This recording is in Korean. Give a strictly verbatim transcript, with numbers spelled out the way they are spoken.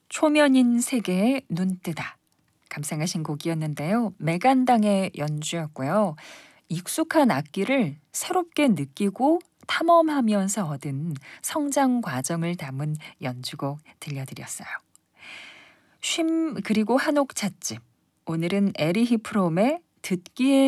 초면인 세계에 눈뜨다. 감상하신 곡이었는데요. 메간당의 연주였고요. 익숙한 악기를 새롭게 느끼고 탐험하면서 얻은 성장 과정을 담은 연주곡 들려드렸어요. 쉼 그리고 한옥 찻집. 오늘은 에리히 프롬의 듣기에